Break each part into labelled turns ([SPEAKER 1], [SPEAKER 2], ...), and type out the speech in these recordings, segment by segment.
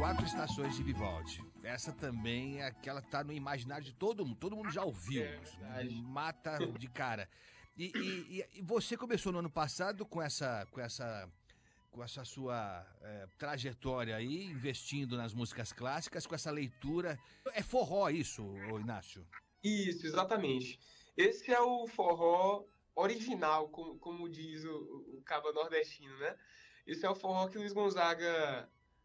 [SPEAKER 1] Quatro Estações de Vivaldi. Essa também é aquela que tá no imaginário de todo mundo já ouviu. Mata de cara. E você começou no ano passado com essa sua trajetória aí, investindo nas músicas clássicas, com essa leitura. É forró isso, ô Inácio?
[SPEAKER 2] Isso, exatamente. Esse é o forró original, como diz o cabo nordestino, né? Esse é o forró que Luiz Gonzaga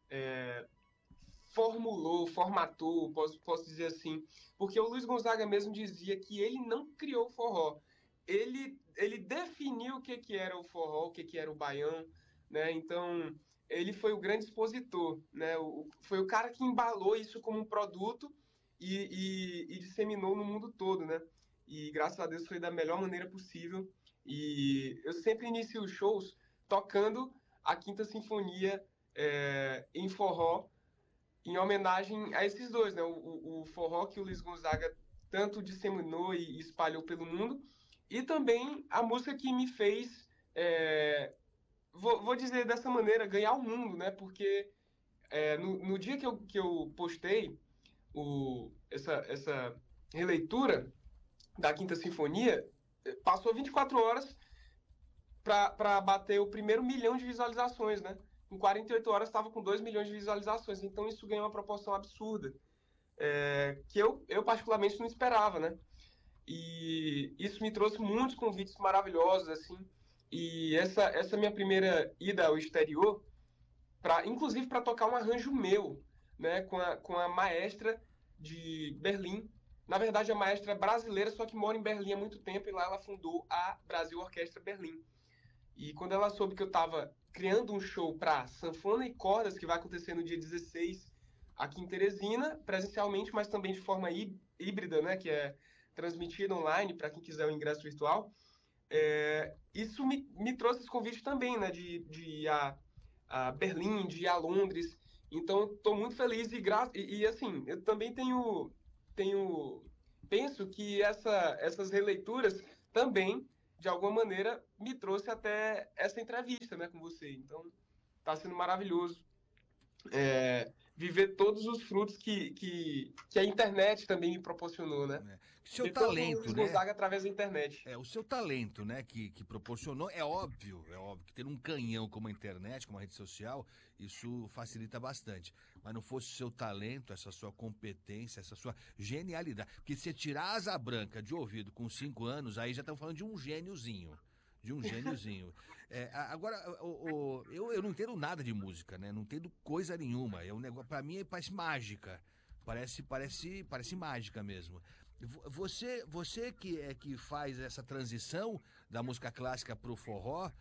[SPEAKER 2] formatou, posso dizer assim. Porque o Luiz Gonzaga mesmo dizia que ele não criou o forró. Ele definiu o que era o forró, o que era o baião, né? Então, ele foi o grande expositor, né? Foi o cara que embalou isso como um produto e disseminou no mundo todo, né? E graças a Deus foi da melhor maneira possível. E eu sempre inicio os shows tocando a Quinta Sinfonia em forró, em homenagem a esses dois, né? O forró que o Luiz Gonzaga tanto disseminou e espalhou pelo mundo, e também a música que me fez, vou dizer dessa maneira, ganhar o mundo, né? Porque no dia que eu postei essa releitura da Quinta Sinfonia, passou 24 horas para bater o primeiro milhão de visualizações, né? Em 48 horas estava com 2 milhões de visualizações, então isso ganhou uma proporção absurda, que eu particularmente não esperava, né? E isso me trouxe muitos convites maravilhosos, assim, e essa minha primeira ida ao exterior, inclusive para tocar um arranjo meu, né, com a maestra de Berlim. Na verdade, a maestra é brasileira, só que mora em Berlim há muito tempo, e lá ela fundou a Brasil Orquestra Berlim. E quando ela soube que eu estava criando um show para sanfona e cordas, que vai acontecer no dia 16 aqui em Teresina, presencialmente, mas também de forma híbrida, né, que é transmitida online para quem quiser o ingresso virtual, isso me trouxe esse convite também, né, de ir a Berlim, de ir a Londres. Então, estou muito feliz e assim, eu também penso que essas releituras também, de alguma maneira, me trouxe até essa entrevista, né, com você. Então, está sendo maravilhoso viver todos os frutos que a internet também me proporcionou, né?
[SPEAKER 1] Seu
[SPEAKER 2] Ver todo o
[SPEAKER 1] talento,
[SPEAKER 2] Luiz
[SPEAKER 1] né?
[SPEAKER 2] Gonzaga através da internet.
[SPEAKER 1] O seu talento, né, que proporcionou, é óbvio que ter um canhão como a internet, como a rede social, isso facilita bastante. Mas não fosse o seu talento, essa sua competência, essa sua genialidade. Porque se tirar asa branca de ouvido com 5 anos, aí já estamos falando de um gêniozinho. De um gêniozinho. Agora, eu não entendo nada de música, né? Não entendo coisa nenhuma. Pra mim, parece mágica. Parece mágica mesmo. Você que faz essa transição da música clássica pro forró,